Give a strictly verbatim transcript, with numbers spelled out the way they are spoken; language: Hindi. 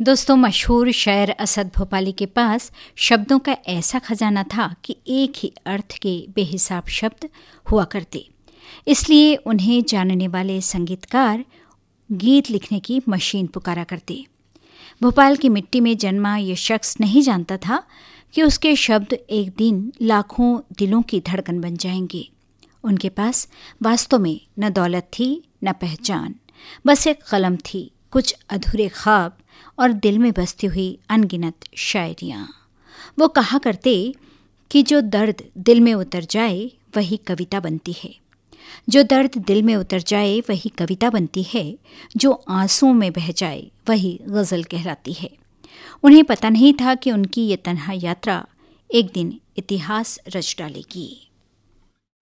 दोस्तों, मशहूर शायर असद भोपाली के पास शब्दों का ऐसा खजाना था कि एक ही अर्थ के बेहिसाब शब्द हुआ करते। इसलिए उन्हें जानने वाले संगीतकार गीत लिखने की मशीन पुकारा करते। भोपाल की मिट्टी में जन्मा ये शख्स नहीं जानता था कि उसके शब्द एक दिन लाखों दिलों की धड़कन बन जाएंगे। उनके पास वास्तव में न दौलत थी न पहचान, बस एक कलम थी, कुछ अधूरे ख्वाब और दिल में बसती हुई अनगिनत शायरियाँ। वो कहा करते कि जो दर्द दिल में उतर जाए वही कविता बनती है, जो दर्द दिल में उतर जाए वही कविता बनती है, जो आंसुओं में बह जाए वही गज़ल कहलाती है। उन्हें पता नहीं था कि उनकी ये तन्हा यात्रा एक दिन इतिहास रच डालेगी।